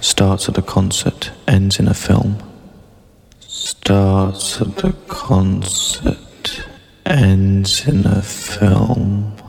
starts at a concert, ends in a film. Starts at a concert, ends in a film.